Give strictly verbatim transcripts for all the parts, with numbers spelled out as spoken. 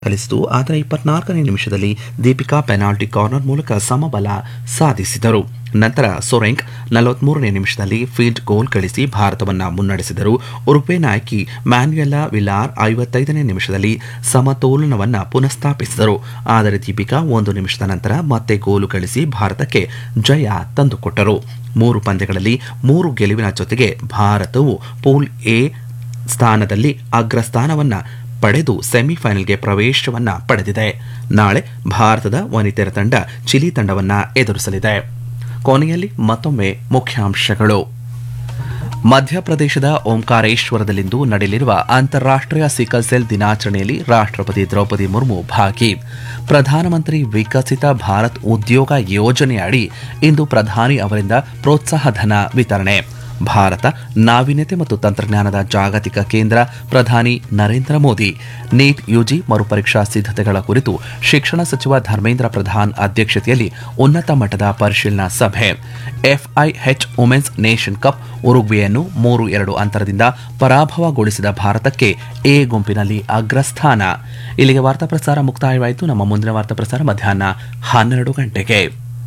ಗಳಿಸಿತು. ಆದರೆ ಇಪ್ಪತ್ನಾಲ್ಕನೇ ನಿಮಿಷದಲ್ಲಿ ದೀಪಿಕಾ ಪೆನಾಲ್ಟಿ ಕಾರ್ನರ್ ಮೂಲಕ ಸಮಬಲ ಸಾಧಿಸಿದರು. ನಂತರ ಸೊರೆಂಗ್ ನಲವತ್ಮೂರನೇ ನಿಮಿಷದಲ್ಲಿ ಫೀಲ್ಡ್ ಗೋಲ್ ಗಳಿಸಿ ಭಾರತವನ್ನು ಮುನ್ನಡೆಸಿದರು. ಉರುಗ್ವೆ ನಾಯಕಿ ಮ್ಯಾನ್ಯುಯೆಲಾ ವಿಲಾರ್ ಐವತ್ತೈದನೇ ನಿಮಿಷದಲ್ಲಿ ಸಮತೋಲನವನ್ನು ಪುನಃಸ್ಥಾಪಿಸಿದರು. ಆದರೆ ದೀಪಿಕಾ ಒಂದು ನಿಮಿಷದ ನಂತರ ಮತ್ತೆ ಗೋಲು ಗಳಿಸಿ ಭಾರತಕ್ಕೆ ಜಯ ತಂದುಕೊಟ್ಟರು. ಮೂರು ಪಂದ್ಯಗಳಲ್ಲಿ ಮೂರು ಗೆಲುವಿನ ಜೊತೆಗೆ ಭಾರತವು ಪೂಲ್ ಎ ಸ್ಥಾನದಲ್ಲಿ ಅಗ್ರಸ್ಥಾನವನ್ನು ಪಡೆದು ಸೆಮಿಫೈನಲ್ಗೆ ಪ್ರವೇಶವನ್ನ ಪಡೆದಿದೆ. ನಾಳೆ ಭಾರತದ ವನಿತೆಯರ ತಂಡ ಚಿಲಿ ತಂಡವನ್ನು ಎದುರಿಸಲಿದೆ. ಕೊನೆಯಲ್ಲಿ ಮತ್ತೊಮ್ಮೆ ಮುಖ್ಯಾಂಶಗಳು. ಮಧ್ಯಪ್ರದೇಶದ ಓಂಕಾರೇಶ್ವರದಲ್ಲಿಂದು ನಡೆಯಲಿರುವ ಅಂತಾರಾಷ್ಟ್ರೀಯ ಸಿಕಲ್ ಸೆಲ್ ದಿನಾಚರಣೆಯಲ್ಲಿ ರಾಷ್ಟ್ರಪತಿ ದ್ರೌಪದಿ ಮುರ್ಮು ಭಾಗಿ. ಪ್ರಧಾನಮಂತ್ರಿ ವಿಕಸಿತ ಭಾರತ್ ಉದ್ಯೋಗ ಯೋಜನೆಯಡಿ ಇಂದು ಪ್ರಧಾನಿ ಅವರಿಂದ ಪ್ರೋತ್ಸಾಹ ಧನ ವಿತರಣೆ. ಭಾರತ ನಾವೀನ್ಯತೆ ಮತ್ತು ತಂತ್ರಜ್ಞಾನದ ಜಾಗತಿಕ ಕೇಂದ್ರ, ಪ್ರಧಾನಿ ನರೇಂದ್ರ ಮೋದಿ. ನೀಟ್ ಯುಜಿ ಮರುಪರೀಕ್ಷಾ ಸಿದ್ಧತೆಗಳ ಕುರಿತು ಶಿಕ್ಷಣ ಸಚಿವ ಧರ್ಮೇಂದ್ರ ಪ್ರಧಾನ್ ಅಧ್ಯಕ್ಷತೆಯಲ್ಲಿ ಉನ್ನತ ಮಟ್ಟದ ಪರಿಶೀಲನಾ ಸಭೆ. ಎಫ್ಐಎಚ್ ವುಮೆನ್ಸ್ ನೇಷನ್ ಕಪ್ ಉರುಗ್ವೆಯನ್ನು ಮೂರು ಎರಡು ಅಂತರದಿಂದ ಪರಾಭವಗೊಳಿಸಿದ ಭಾರತಕ್ಕೆ ಎ ಗುಂಪಿನಲ್ಲಿ ಅಗ್ರಸ್ಥಾನ. ಇಲ್ಲಿಗೆ ವಾರ್ತಾ ಪ್ರಸಾರ ಮುಕ್ತಾಯವಾಯಿತು. ನಮ್ಮ ಮುಂದಿನ ವಾರ್ತಾ ಪ್ರಸಾರ ಮಧ್ಯಾಹ್ನ ಹನ್ನೆರಡು ಗಂಟೆಗೆ.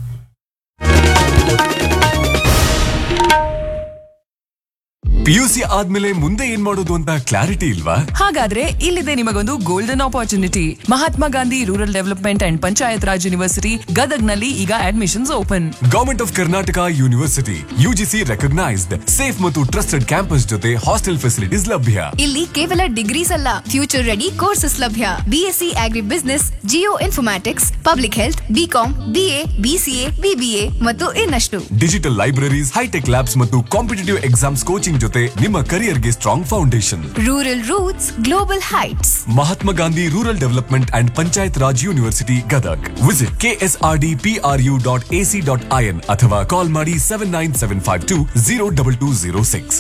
ಪಿಯುಸಿ ಆದ್ಮೇಲೆ ಮುಂದೆ ಏನ್ ಮಾಡೋದು ಅಂತ ಕ್ಲಾರಿಟಿ ಇಲ್ವಾ? ಹಾಗಾದ್ರೆ ಇಲ್ಲಿದೆ ನಿಮಗೊಂದು golden opportunity. Mahatma Gandhi rural development and panchayat Raj university ಗದಗ್ನಲ್ಲಿ ಈಗ admissions open. Government of Karnataka university UGC recognised safe ಮತ್ತು ಟ್ರಸ್ಟೆಡ್ ಕ್ಯಾಂಪಸ್ ಜೊತೆ ಹಾಸ್ಟೆಲ್ ಫೆಸಿಲಿಟೀಸ್ ಲಭ್ಯ. ಇಲ್ಲಿ ಕೇವಲ ಡಿಗ್ರೀಸ್ ಅಲ್ಲ, ಫ್ಯೂಚರ್ ರೆಡಿ ಕೋರ್ಸಸ್ ಲಭ್ಯ. ಬಿಎಸ್ಸಿ ಆಗ್ರಿ business, Jio informatics, public health, BCom, BA, BCA, BBA ಮತ್ತು ಇನ್ನಷ್ಟು. ಡಿಜಿಟಲ್ ಲೈಬ್ರರೀಸ್, ಹೈಟೆಕ್ ಲ್ಯಾಬ್ಸ್ ಮತ್ತು ಕಾಂಪಿಟೇಟಿವ್ ಎಕ್ಸಾಮ್ಸ್ ಕೋಚಿಂಗ್ ಜೊತೆ ನಿಮ್ಮ ಕರಿಯರ್ಗೆ strong foundation. Rural roots, global heights. Mahatma Gandhi rural development and panchayat Raj university Gadag. Visit KSRD PRU dot AC dot IN ಅಥವಾ ಕಾಲ್ ಮಾಡಿ seven nine seven five to zero double two zero six.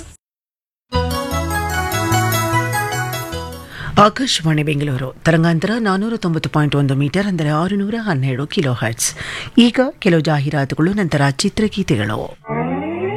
Akashvani Bengaluru ತರಂಗಾಂತರ ನಾನ್ನೂರ ತೊಂಬತ್ತು point ಒಂದು metre ಅಂದರೆ ಆರುನೂರ ಹನ್ನೆರಡು ಕಿಲೋ ಹರ್ಟ್ಸ್. ಈಗ ಕೆಲವು ಜಾಹೀರಾತುಗಳು, ನಂತರ ಚಿತ್ರಗೀತೆಗಳು.